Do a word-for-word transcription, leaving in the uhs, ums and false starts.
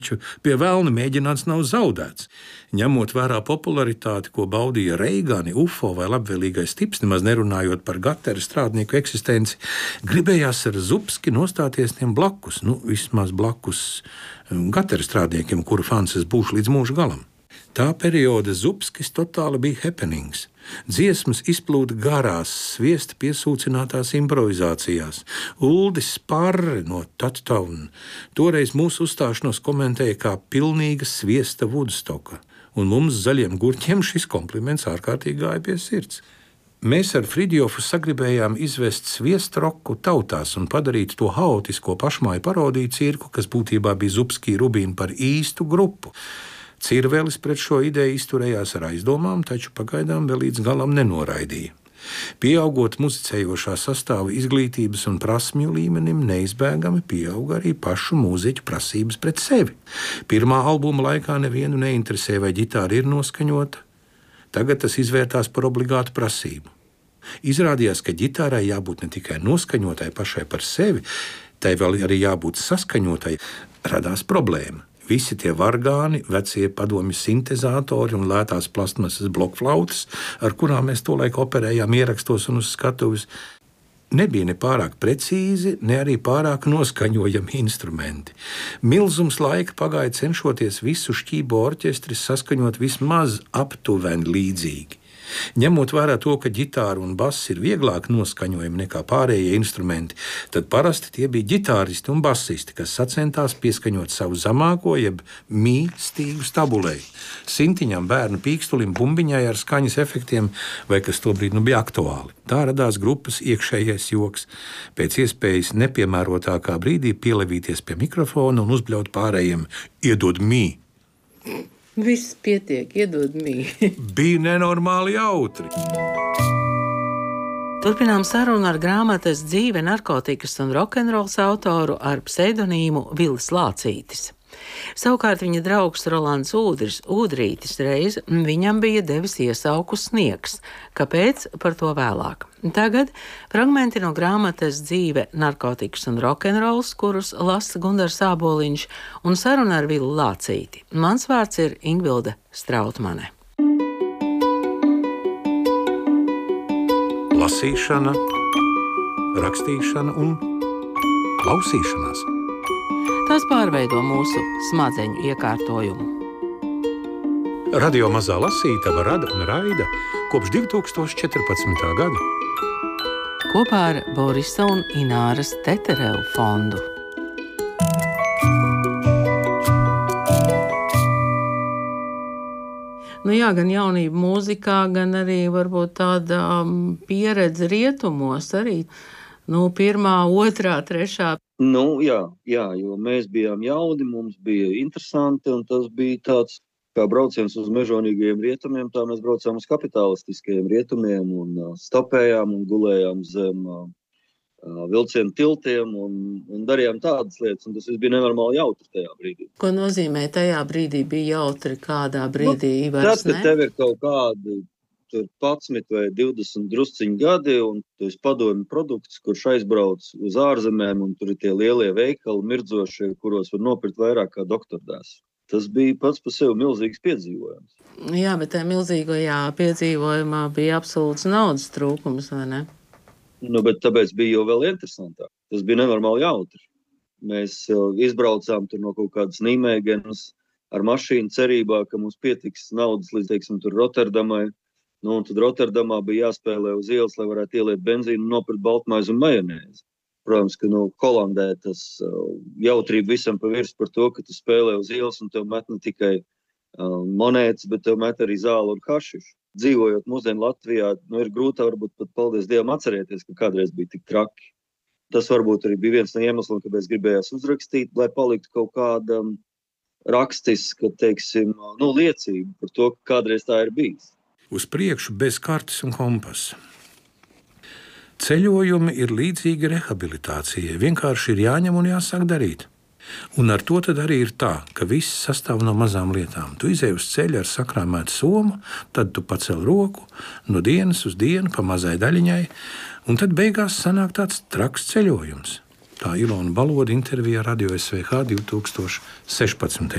Pie velna mēģināts nav zaudēts. Ņemot vērā popularitāti, ko baudīja Reigani, U F O vai labvēlīgais tips, nemaz nerunājot par Gatera strādnieku eksistenci, gribējās ar Zupski nostāties tiem blakus, nu vismaz blakus Gatera strādniekiem, kuru fans es būšu līdz mūža galam. Tā perioda Zupskis totāli bija happenings. Dziesmas izplūda garās, sviesta piesūcinātās improvizācijās. Uldis Sparre no Tattown toreiz mūsu uzstāšanos komentēja kā pilnīga sviesta Woodstocka, un mums zaļiem gurķiem šis kompliments ārkārtīgi gāja pie sirds. Mēs ar Fridjofu sagribējām izvest sviestrokku tautās un padarīt to haotisko pašmāju parodiju cirku, kas būtībā bija Zupski Rubīna par īstu grupu. Cirvelis pret šo ideju izturējās ar aizdomām, taču pagaidām vēl līdz galam nenoraidīja. Pieaugot muzicējošā sastāva izglītības un prasmju līmenim, neizbēgami pieauga arī pašu mūziķu prasības pret sevi. Pirmā albuma laikā nevienu neinteresē, vai ģitāra ir noskaņota. Tagad tas izvērtās par obligātu prasību. Izrādījās, ka ģitārai jābūt ne tikai noskaņotai pašai par sevi, tai vēl arī jābūt saskaņotai. Radās problēma. Visi tie vargāni, vecie padomju sintezatori un lētās plastmasas blokflautas, ar kurām mēs tolaik operējām ierakstos un uz skatuves, nebija ne pārāk precīzi, ne arī pārāk noskaņojami instrumenti. Milzums laika pagāja cenšoties visu šķībo orķestri saskaņot vismaz aptuveni līdzīgi. Ņemot vērā to, ka ģitāra un bass ir vieglāk noskaņojami nekā pārējie instrumenti, tad parasti tie bija ģitāristi un basisti, kas sacentās pieskaņot savu zamāko, jeb mī stīgu stabulei, sintiņam, bērnu pīkstulim, bumbiņai ar skaņas efektiem, vai kas tobrīd nu bija aktuāli. Tā radās grupas iekšējais joks, pēc iespējas nepiemērotākā brīdī pielevīties pie mikrofona un uzbļaut pārējiem: iedod mī! Viss pietiek, iedod mī. Bija nenormāli jautri. Turpinām sarunu ar grāmatas Dzīve, narkotikas un rokenrols autoru ar pseidonīmu Vilis Lācītis. Savukārt viņa draugs Rolands Ūdris, Ūdrītis reiz viņam bija devis iesauku Sniegs. Kāpēc? Par to vēlāk. Tagad fragmenti no grāmatas Dzīve, narkotikas un rokenrols, kurus lasa Gundars Āboliņš, un saruna ar Vili Lācīti. Mans vārds ir Ingvilde Strautmane. Lasīšana, rakstīšana un klausīšanās. Tas pārveido mūsu smadzeņu iekārtojumu. Radio Mazā Lasītava rada un raida kopš divi tūkstoši četrpadsmitā gada. Kopā ar Borisa un Ināras Teterevu fondu. Nu jā, gan jaunība mūzikā, gan arī varbūt tāda um, pieredze rietumos arī. Nu, pirmā, otrā, trešā. Nu, jā, jā, jo mēs bijām jauni, mums bija interesanti, un tas bija tāds kā brauciens uz mežonīgajiem rietumiem, tā mēs braucām uz kapitalistiskajiem rietumiem un uh, stopējām un gulējām zem uh, vilcienu tiltiem un, un darījām tādas lietas, un tas viss bija nenormāli jautri tajā brīdī. Ko nozīmē tajā brīdī bija jautri, kādā brīdī nu, vairs ne? Tad, kad tev ir kaut kādi padsmit vai divdesmit drusciņi gadi, un tu esi padomju produkts, kurš aizbrauc uz ārzemēm, un tur ir tie lielie veikali mirdzošie, kuros var nopirkt vairāk kā doktordēs. Tas bija pats par sevi milzīgs piedzīvojums. Jā, bet tajā milzīgajā piedzīvojumā bija absolūts naudas trūkums, vai ne? Nu, bet tāpēc bija jau vēl interesantāk. Tas bija nenormāli jautri. Mēs izbraucām tur no kaut kādas Nīmēgenas ar mašīnu cerībā, ka mums pietiks naudas līdz, teiksim, tur Rotterdamai. Nu, un tad Rotterdamā bija jāspēlē uz ielas, lai varētu ieliet benzīnu un nopirkt baltmaizi un majonēzi. Protams, ka nu, Holandē tas uh, jautrība visam pa virs par to, ka tu spēlē uz ielas un tev met ne tikai uh, monētas, bet tev met arī zāli un hašišu. Dzīvojot mūsdienu Latvijā, nu, ir grūti varbūt pat, paldies Dievam, atcerēties, ka kādreiz bija tik traki. Tas varbūt arī bija viens no iemesliem, kāpēc gribējās uzrakstīt, lai paliktu kaut kāda um, rakstiska, teiksim, nu, liecība par to, ka kādreiz tā ir bijis. Uz priekšu bez kartes un kompasa. Ceļojumi ir līdzīgi rehabilitācijai. Vienkārši ir jāņem un jāsāk darīt. Un ar to tad arī ir tā, ka viss sastāv no mazām lietām. Tu izej uz ceļa ar sakrāmētu somu, tad tu pacel roku no dienas uz dienu pa mazai daļiņai, un tad beigās sanāk tāds traks ceļojums. Tā Ilona Baloda intervijā Radio S V H divtūkstoš sešpadsmitajā